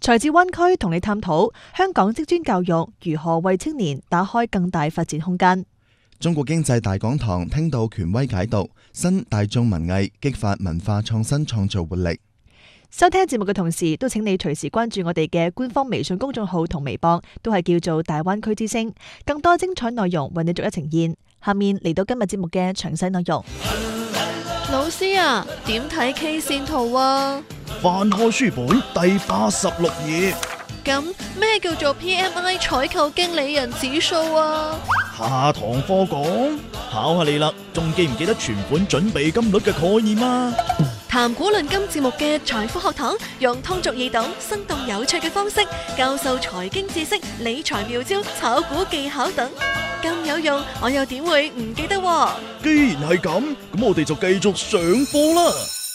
才智灣區同你探討香港職專教育如何為青年打開更大發展空間。 中國經濟大講堂聽到權威解讀，新大眾文藝激發文化創新創造活力。 收聽節目嘅同時，都請你隨時關注我哋嘅官方微信公眾號同微博，都係叫做大灣區之聲，更多精彩內容為你逐一呈現。下面嚟到今日節目嘅詳細內容。 老師啊，點睇 K 線圖啊？ 翻開書本第86頁。 咁咩叫做 PMI 採購經理人指數啊？ 下堂課講，考下你啦，仲記唔記得存款準備金率嘅概念啊？ 談古論今節目嘅財富學堂，用通俗易懂、生動有趣嘅方式教授財經知識、理財妙招、炒股技巧等，咁有用，我又點會唔記得喎？ 既然係咁，咁我哋就繼續上課啦。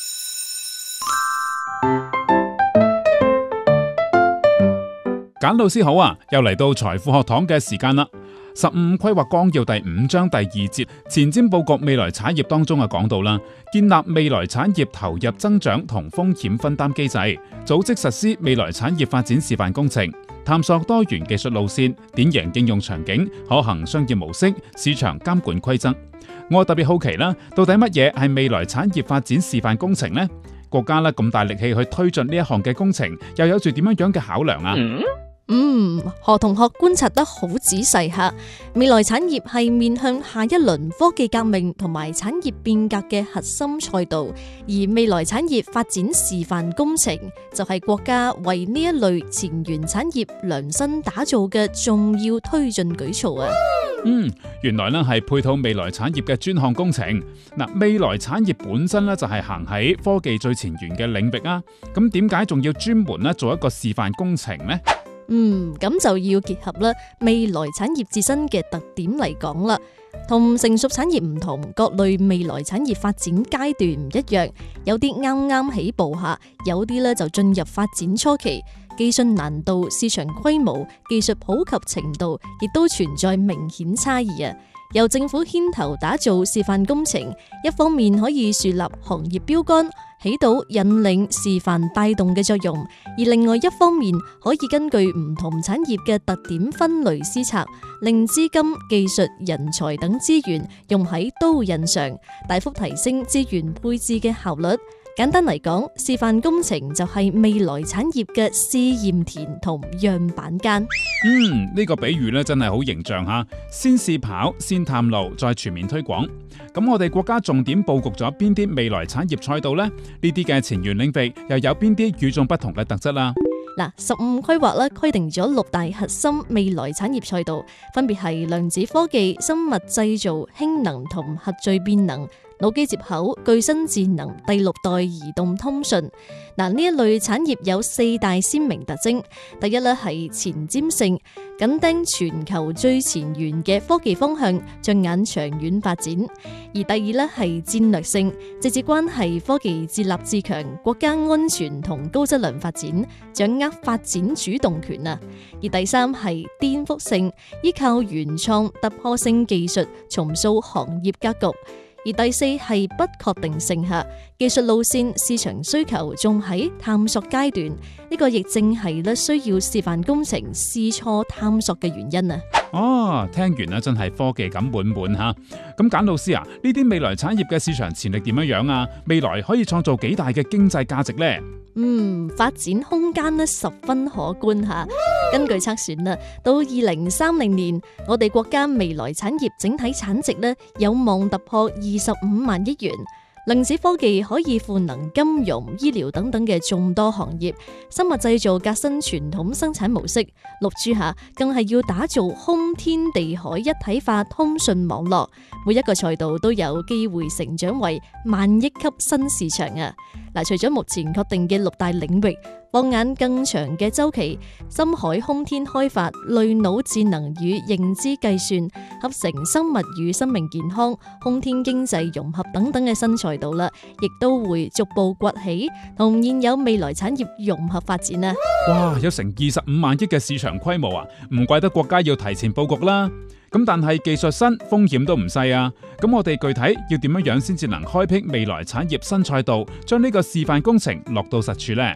簡老師好啊，又嚟到財富學堂嘅時間啦。15規劃綱要第5章第2節前瞻佈局未來產業當中講到啦，建立未來產業投入增長同風險分擔機制，組織實施未來產業發展示範工程，探索多元技術路線、典型應用場景、可行商業模式、市場監管規則。我特別好奇啦，到底乜嘢係未來產業發展示範工程呢？國家咁大力氣去推進呢一項嘅工程，又有住點樣嘅考量啊？ 何同學觀察得好仔細吓，未來產業係面向下一輪科技革命同埋產業變革嘅核心賽道，而未來產業發展示範工程就係國家為呢一類前沿產業量身打造嘅重要推進舉措啊！ 原來係配套未來產業嘅專項工程。未來產業本身就係行喺科技最前沿嘅領域啊，咁點解仲要專門做一個示範工程呢？ 咁就要結合啦未來產業自身嘅特點嚟講啦，同成熟產業唔同，各類未來產業發展階段唔一樣，有啲啱啱起步下，有啲就進入發展初期，技術難度、市場規模、技術普及程度，亦都存在明顯差異啊。由政府牽頭打造示範工程，一方面可以樹立行業標杆，起到引領、示範、帶動嘅作用；而另外一方面，可以根據唔同產業嘅特點分類施策，令資金、技術、人才等資源用喺刀刃上，大幅提升資源配置嘅效率。簡單嚟講，示範工程就係未來產業嘅試驗田同樣板間。 呢個比喻真係好形象吓，先試跑，先探路，再全面推廣。咁我哋國家重點佈局咗邊啲未來產業賽道呢？呢啲嘅前沿領域又有邊啲與眾不同嘅特質啦 ？15規劃規定咗6大核心未來產業賽道，分別係量子科技、生物製造、氫能同核聚變能、腦機接口、具身智能、第6代移動通訊。呢一類產業有4大鮮明特徵。第一係前瞻性，緊盯全球最前沿嘅科技方向，着眼長遠發展；而第二係戰略性，直接關係科技自立自強、國家安全同高質量發展，掌握發展主動權啊；而第三係顛覆性，依靠原創突破性技術重塑行業格局。而第4係不確定性下，技術路線、市場需求仲喺探索階段，呢個亦正係需要示範工程試錯探索嘅原因啊！ 聽完真係科技感滿滿吓。咁簡老師啊，呢啲未來產業嘅市場潛力點樣啊？未來可以創造幾大嘅經濟價值呢？ 發展空間十分可觀吓。根據測算到2030年，我哋國家未來產業整體產值有望突破25萬億元。量子科技可以賦能金融、醫療等等嘅眾多行業，生物製造革新傳統生產模式，6G下更係要打造空天地海一體化通訊網絡，每一個賽道都有機會成長為萬億級新市場啊！除咗目前確定嘅6大領域，放眼更長嘅周期，深海空天開發、類腦智能與認知計算、合成生物與生命健康、空天經濟融合等等嘅新賽道啦，亦都會逐步崛起，同現有未來產業融合發展啊！ 哇，有成25萬億嘅市場規模啊，唔怪得國家要提前佈局啦。咁但係技術新，風險都唔細啊！咁我哋具體要點樣先至能開闢未來產業新賽道，將呢個示範工程落到實處呢？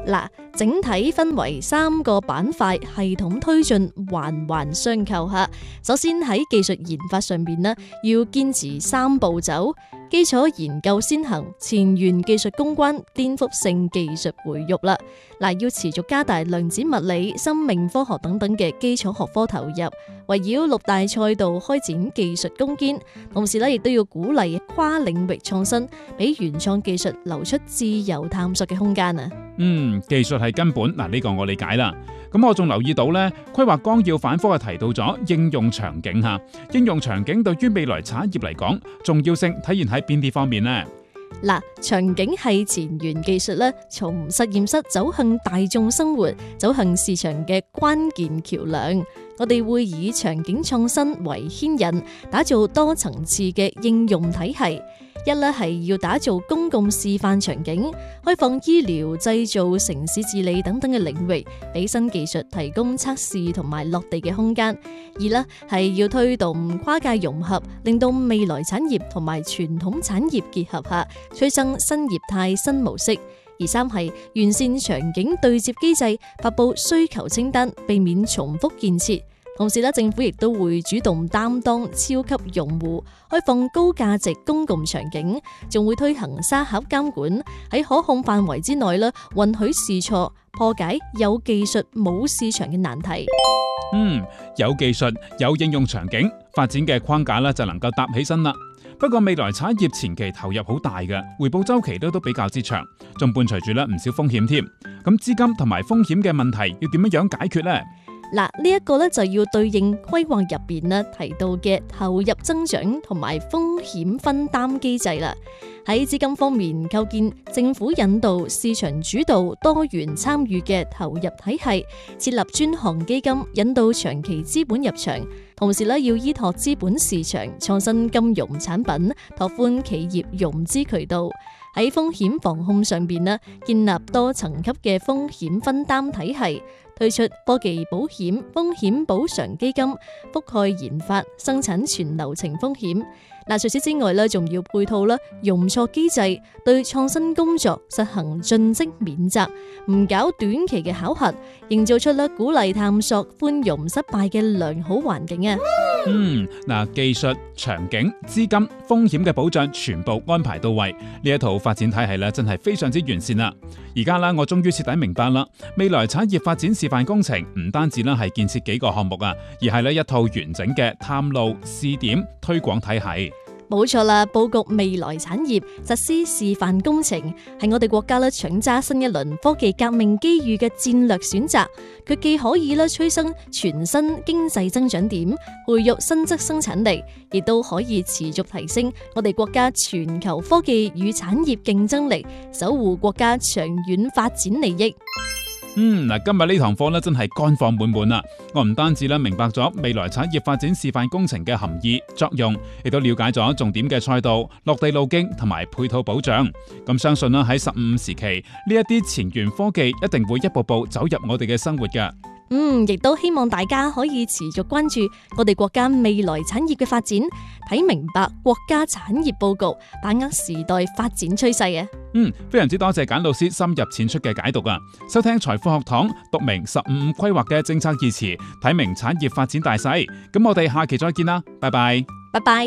嗱，整體分為3個板塊，系統推進，環環相扣吓。首先喺技術研發上邊呢，要堅持3步走：基礎研究先行，前沿技術攻關，顛覆性技術培育啦。嗱，要持續加大量子物理、生命科學等等嘅基礎學科投入，圍繞6大賽道開展技術攻堅，同時咧亦都要鼓勵跨領域創新，俾原創技術留出自由探索嘅空間啊！ 技術係根本，呢個我理解啦。咁我仲留意到呢，規劃綱要反覆係提到咗應用場景吓，應用場景對於未來產業嚟講，重要性體現喺邊啲方面呢？ 嗱，場景係前沿技術咧，從實驗室走向大眾生活、走向市場嘅關鍵橋樑。我哋會以場景創新為牽引，打造多層次嘅應用體系。一咧係要打造公共示範場景，開放醫療、製造、城市治理等等嘅領域，俾新技術提供測試同埋落地嘅空間。二咧係要推動跨界融合，令到未來產業同埋傳統產業結合下，催生新業態、新模式。而3係完善場景對接機制，發佈需求清單，避免重複建設。同時咧，政府亦都會主動擔當超級用戶，開放高價值公共場景，仲會推行沙盒監管，喺可控範圍之內咧，允許試錯，破解有技術冇市場嘅難題。 有技術有應用場景，發展嘅框架咧就能夠搭起身啦。不過未來產業前期投入好大嘅，回報週期都比較之長，仲伴隨住咧唔少風險添。咁資金同埋風險嘅問題要點樣解決呢？ 嗱，呢一個咧就要對應規劃入邊咧提到嘅投入增長同埋風險分擔機制啦。喺資金方面，構建政府引導、市場主導、多元參與嘅投入體系，設立專項基金，引導長期資本入場。同時咧，要依託資本市場創新金融產品，拓寬企業融資渠道。喺風險防控上邊咧，建立多層級嘅風險分擔體系。推出科技保險、風險補償基金，覆蓋研發、生產全流程風險。嗱，除此之外咧，仲要配套啦容錯機制，對創新工作實行盡職免責，唔搞短期嘅考核，營造出咧鼓勵探索、寬容失敗嘅良好環境啊！ 技術、場景、資金、風險嘅保障全部安排到位，呢一套發展體系咧真係非常之完善啦！而家我終於徹底明白啦，未來產業發展示範工程唔單止係建設幾個項目啊，而係一套完整嘅探路、試點、推廣體系。 冇錯啦，佈局未來產業、實施示範工程，係我哋國家搶揸新一輪科技革命機遇嘅戰略選擇。佢既可以催生全新經濟增長點，培育新質生產力，亦都可以持續提升我哋國家全球科技與產業競爭力，守護國家長遠發展利益。 今日呢堂課真係乾貨滿滿啦！我唔單止明白咗未來產業發展示範工程嘅含義作用，亦都了解咗重點嘅賽道、落地路徑同埋配套保障。咁相信喺15時期呢一啲前沿科技一定會一步步走入我哋嘅生活㗎。 亦都希望大家可以持續關注我哋國家未來產業嘅發展，睇明白國家產業佈局，把握時代發展趨勢啊！ 非常之多謝簡老師深入淺出嘅解讀啊！收聽財富學堂，讀明15規劃嘅政策意詞，睇明產業發展大勢。咁我哋下期再見啦，拜拜！ 拜拜！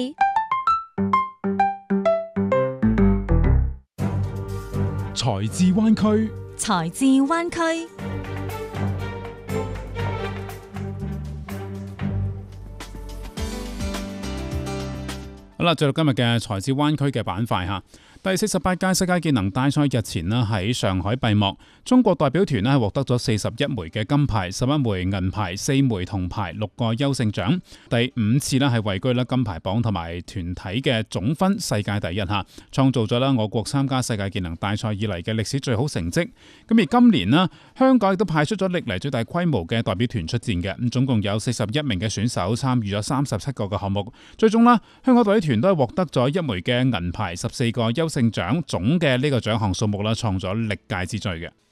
財智灣區， 財智灣區。 好啦，進入今日嘅財智灣區嘅板塊吓。第48屆世界技能大賽日前喺上海閉幕，中國代表團咧獲得咗41枚嘅金牌、11枚銀牌、4枚銅牌、6個優勝獎，第5次係位居金牌榜同埋團體嘅總分世界第一吓，創造咗我國參加世界技能大賽以嚟嘅歷史最好成績。咁而今年香港亦都派出咗歷嚟最大規模嘅代表團出戰嘅，咁總共有41名嘅選手參與咗37個嘅項目，最終香港代表團都係獲得咗1枚嘅銀牌、14個優勝獎，總嘅呢個獎項數目創咗歷屆之最嘅。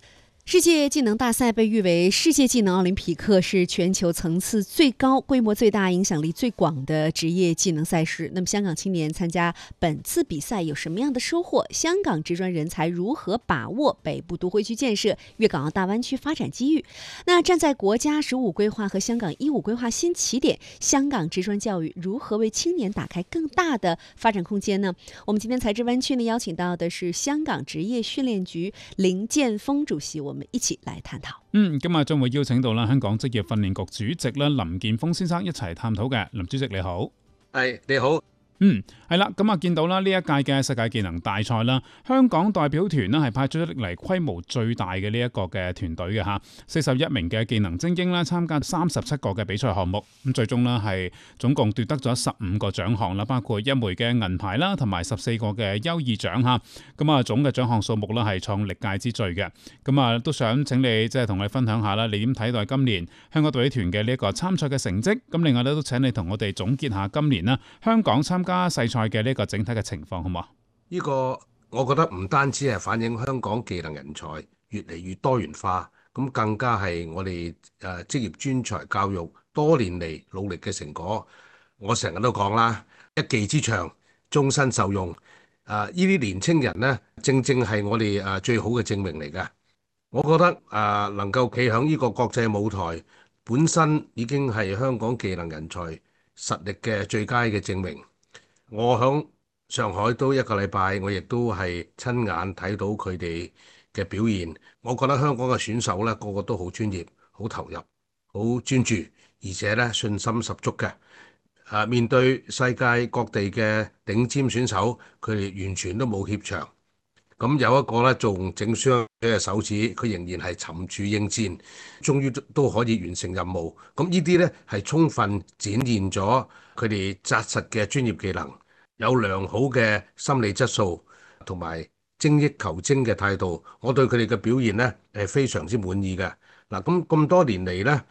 世界技能大赛被誉为世界技能奥林匹克，是全球层次最高、规模最大、影响力最广的职业技能赛事。那么，香港青年参加本次比赛有什么样的收获？香港职专人才如何把握北部都会区建设、粤港澳大湾区发展机遇？那站在国家15规划和香港15规划新起点，香港职专教育如何为青年打开更大的发展空间呢？我们今天财智湾区呢邀请到的是香港职業訓練局林健鋒主席，我們一起來探討。 今日將會邀請到啦香港職業訓練局主席啦林健鋒先生一齊探討嘅。林主席你好。 係，你好。 係啦，咁啊見到啦呢一屆嘅世界技能大賽啦，香港代表團呢係派出歷嚟規模最大嘅呢一個嘅團隊嘅嚇，41名嘅技能精英啦參加37個嘅比賽項目，咁最終呢係總共奪得咗15個獎項啦，包括1枚嘅銀牌啦，同埋14個嘅優異獎嚇，咁啊總嘅獎項數目啦係創歷屆之最嘅，咁啊都想請你即係同我哋分享下啦，你點睇待今年香港代表團嘅呢一個參賽嘅成績？咁另外咧都請你同我哋總結下今年啦香港參加世賽嘅呢個整體嘅情況，好嘛？ 呢個我覺得唔單止係反映香港技能人才越嚟越多元化，咁更加係我哋職業專才教育多年嚟努力嘅成果。我成日都講啦，一技之長，終身受用。呢啲年青人呢，正正係我哋最好嘅證明嚟嘅。我覺得能夠企響呢個國際舞台，本身已經係香港技能人才實力嘅最佳嘅證明。我響上海都一個禮拜，我亦都係親眼睇到佢哋嘅表現。我覺得香港嘅選手咧，個個都好專業、好投入、好專注，而且咧信心十足嘅。面對世界各地嘅頂尖選手，佢哋完全都冇怯場。咁有一個咧仲整傷嘅手指，佢仍然係沉住應戰，終於都可以完成任務。咁呢啲咧係充分展現咗佢哋紮實嘅專業技能，有良好嘅心理質素同埋精益求精嘅態度。我對佢哋嘅表現咧係非常之滿意嘅。嗱，咁多年嚟咧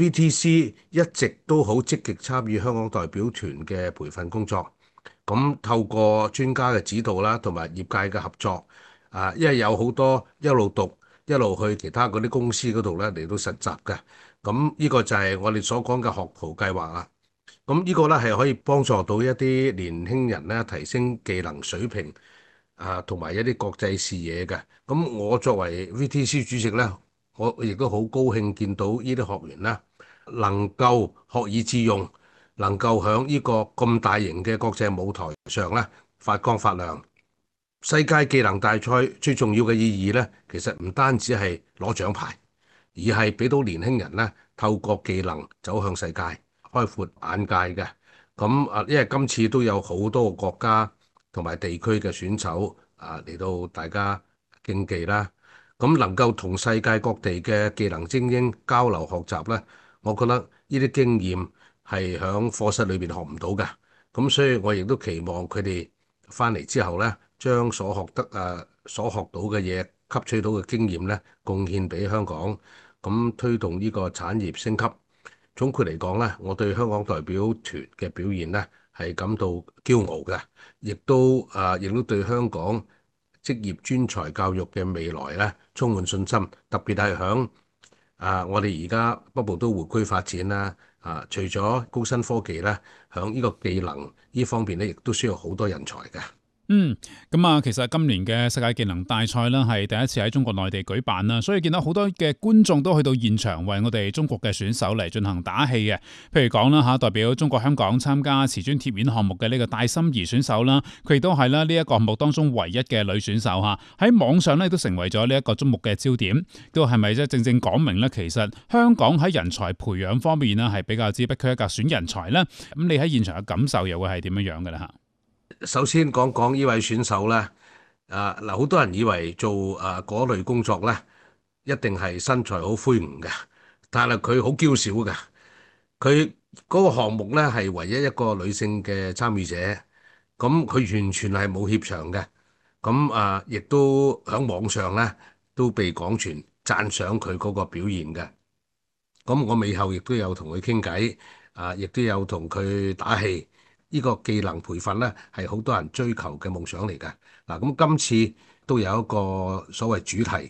VTC 一直都好積極參與香港代表團嘅培訓工作。咁透過專家嘅指導啦，同埋業界嘅合作，因為有好多一路讀一路去其他嗰啲公司嗰度咧嚟到實習嘅。咁呢個就係我哋所講嘅學徒計劃啦。咁呢個咧係可以幫助到一啲年輕人咧提升技能水平，同埋一啲國際視野嘅。咁我作為 VTC 主席咧，我亦都好高興見到呢啲學員咧能夠學以致用。能夠喺呢個咁大型嘅國際舞台上咧發光發亮。世界技能大賽最重要嘅意義咧，其實唔單止係攞獎牌，而係俾到年輕人咧透過技能走向世界，開闊眼界嘅。咁因為今次都有好多個國家同埋地區嘅選手嚟到大家競技啦。咁能夠同世界各地嘅技能精英交流學習咧，我覺得呢啲經驗係喺課室裏邊學唔到嘅，咁所以我亦都期望佢哋翻嚟之後咧，將所學到嘅嘢、吸取到嘅經驗咧，貢獻俾香港，咁推動呢個產業升級。總括嚟講咧，我對香港代表團嘅表現咧係感到驕傲嘅，亦都對香港職業專才教育嘅未來咧充滿信心，特別係響我哋而家北部都會區發展啦。除咗高新科技咧，響呢個技能呢方面咧，亦都需要好多人才嘅。 其實今年嘅世界技能大賽啦，係第一次喺中國內地舉辦啦，所以見到好多嘅觀眾都去到現場為我哋中國嘅選手嚟進行打氣嘅。譬如講啦代表中國香港參加瓷磚貼面項目嘅呢個戴心怡選手啦，佢亦都係啦呢一個項目當中唯一嘅女選手嚇，喺網上咧都成為咗呢一個矚目嘅焦點。都係咪即係正正講明咧，其實香港喺人才培養方面呢係比較之不拘一格選人才咧？咁你喺現場嘅感受又會係點樣樣嘅咧嚇？ 首先講講呢位選手咧，好多人以為做嗰類工作咧，一定係身材好魁梧嘅，但係佢好嬌小嘅。佢嗰個項目咧係唯一一個女性嘅參與者，咁佢完全係冇怯場嘅。咁亦都喺網上咧都被廣傳讚賞佢嗰個表現嘅。咁我尾後亦都有同佢傾偈，亦都有同佢打氣。呢個技能培訓咧係好多人追求嘅夢想嚟嘅。咁今次都有一個所謂主題嘅，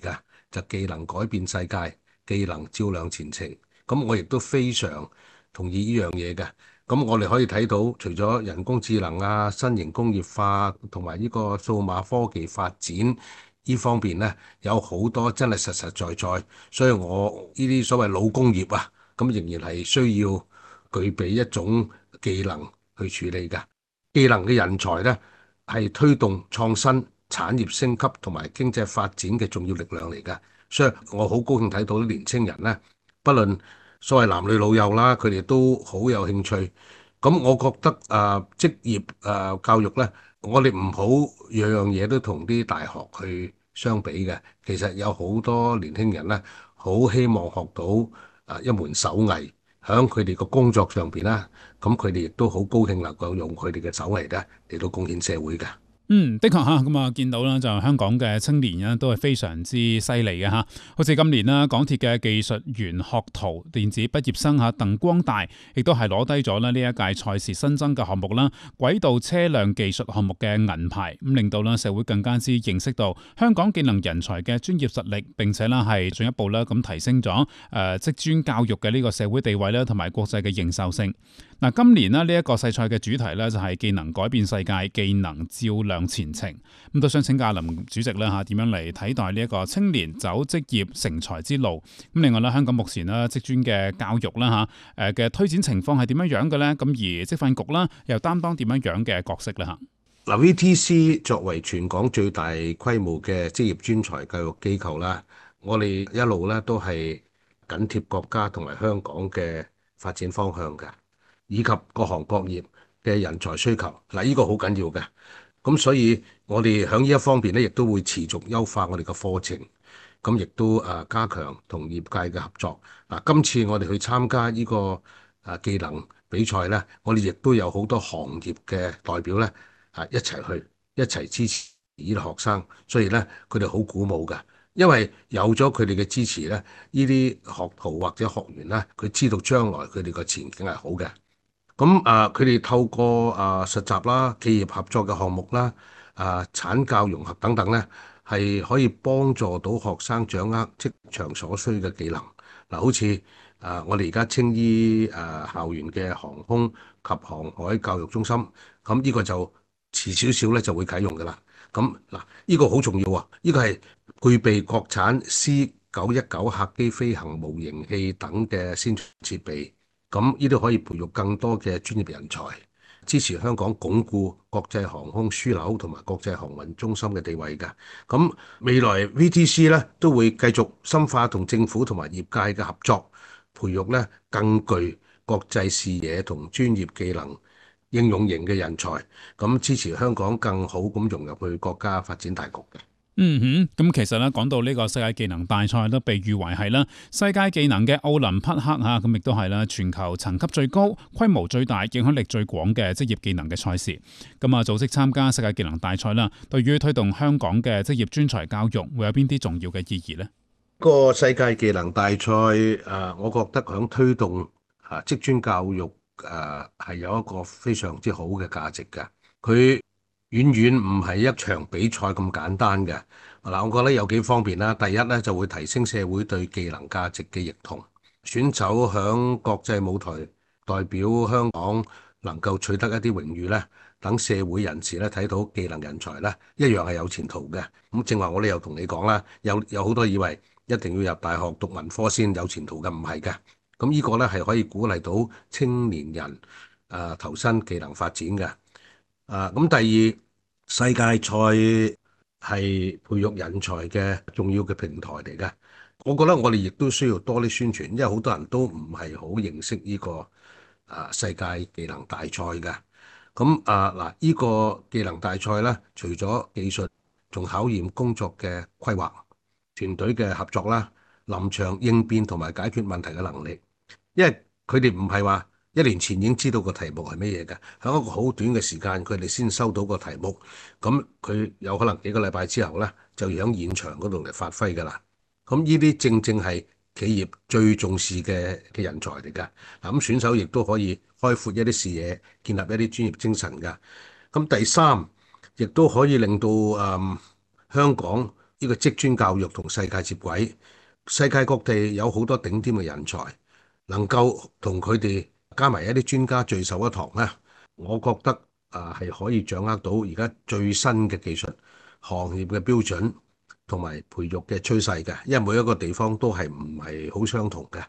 就技能改變世界，技能照亮前程。咁我亦都非常同意呢樣嘢嘅。咁我哋可以睇到，除咗人工智能啊、新型工業化同埋呢個數碼科技發展呢方面呢，有好多真係實實在在。所以我呢啲所謂老工業啊，咁仍然係需要具備一種技能去處理嘅。技能嘅人才呢，係推動創新、產業升級同埋經濟發展嘅重要力量嚟嘅。所以我好高興睇到啲年青人呢，不論所謂男女老幼啦，佢哋都好有興趣。咁我覺得職業教育呢，我哋唔好樣樣嘢都同啲大學去相比嘅。其實有好多年輕人呢，好希望學到一門手藝，喺佢哋個工作上邊啦。咁佢哋亦都好高興能夠用佢哋嘅手藝咧嚟到貢獻社會嘅。 的確嚇，咁啊見到啦，就香港嘅青年咧都係非常之犀利嘅嚇。好似今年啦，港鐵嘅技術員學徒電子畢業生嚇鄧光大，亦都係攞低咗呢一屆賽事新增嘅項目啦，軌道車輛技術項目嘅銀牌，咁令到啦社會更加之認識到香港技能人才嘅專業實力，並且啦係進一步啦咁提升咗職專教育嘅呢個社會地位啦，同埋國際嘅認受性。嗱，今年呢一個世賽嘅主題呢，就係技能改變世界，技能照亮前程。咁都想請教林主席啦嚇，點樣嚟睇待呢一個青年走職業成才之路？咁另外咧，香港目前咧職專嘅教育啦嚇，嘅推展情況係點樣樣嘅呢？咁而職訓局啦又擔當點樣樣嘅角色咧嚇？ 嗱，VTC 作為全港最大規模嘅職業專才教育機構啦，我哋一路咧都係緊貼國家同埋香港嘅發展方向嘅，以及各行各業嘅人才需求。嗱，呢個好緊要嘅。咁所以我哋喺呢一方面咧，亦都會持續優化我哋嘅課程，咁亦都加強同業界嘅合作。嗱，今次我哋去參加呢個技能比賽咧，我哋亦都有好多行業嘅代表咧一齊去，一齊支持呢啲學生。所以咧，佢哋好鼓舞嘅，因為有咗佢哋嘅支持咧，呢啲學徒或者學員咧，佢知道將來佢哋個前景係好嘅。咁佢哋透過實習啦、企業合作嘅項目啦、產教融合等等咧，係可以幫助到學生掌握職場所需嘅技能。嗱，好似我哋而家青衣校園嘅航空及航海教育中心，咁呢個就遲少少咧就會啟用㗎啦。咁嗱，呢個好重要啊！呢個係配備國產 C919客機飛行模型器等嘅先進設備。咁呢啲可以培育更多嘅專業人才，支持香港鞏固國際航空樞紐同埋國際航運中心嘅地位嘅。咁未來 VTC 咧都會繼續深化同政府同埋業界嘅合作，培育咧更具國際視野同專業技能應用型嘅人才，咁支持香港更好咁融入去國家發展大局嘅。 咁其實咧講到呢個世界技能大賽都被譽為係啦世界技能嘅奧林匹克嚇，咁亦都係啦全球層級最高、規模最大、影響力最廣嘅職業技能嘅賽事。咁組織參加世界技能大賽啦，對於推動香港嘅職業專才教育會有邊啲重要嘅意義呢？ 個世界技能大賽我覺得響推動職專教育係有一個非常之好嘅價值嘅。佢遠遠唔係一場比賽咁簡單嘅。嗱，我覺得有幾方面啦。第一咧，就會提升社會對技能價值嘅認同。選手響國際舞台代表香港能夠取得一啲榮譽咧，等社會人士咧睇到技能人才咧一樣係有前途嘅。咁正話我哋又同你講啦，有好多以為一定要入大學讀文科先有前途嘅，唔係嘅。咁呢個咧係可以鼓勵到青年人投身技能發展嘅。咁第二，世界賽係培育人才嘅重要嘅平台嚟嘅。我覺得我哋亦都需要多啲宣傳，因為好多人都唔係好認識呢個世界技能大賽嘅。咁嗱，呢個技能大賽咧，除咗技術，仲考驗工作嘅規劃、團隊嘅合作啦、臨場應變同埋解決問題嘅能力。因為佢哋唔係話1年前已經知道個題目係咩嘢嘅，喺一個好短嘅時間，佢哋先收到個題目，咁佢有可能幾個禮拜之後咧，就要喺現場嗰度嚟發揮㗎啦。咁呢啲正正係企業最重視嘅人才嚟㗎。嗱，咁選手亦都可以開闊一啲視野，建立一啲專業精神㗎。咁第三，亦都可以令到香港呢個職專教育同世界接軌，世界各地有好多頂尖嘅人才，能夠同佢哋加埋一啲專家聚首一堂咧，我覺得係可以掌握到而家最新嘅技術、行業嘅標準同埋培育嘅趨勢嘅，因為每一個地方都係唔係好相同嘅。